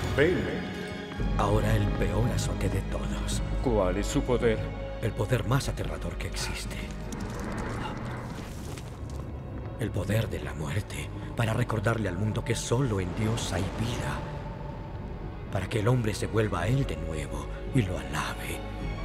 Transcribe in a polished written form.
Bane. Ahora el peor azote de todos. ¿Cuál es su poder? El poder más aterrador que existe. El poder de la muerte, para recordarle al mundo que solo en Dios hay vida. Para que el hombre se vuelva a Él de nuevo y lo alabe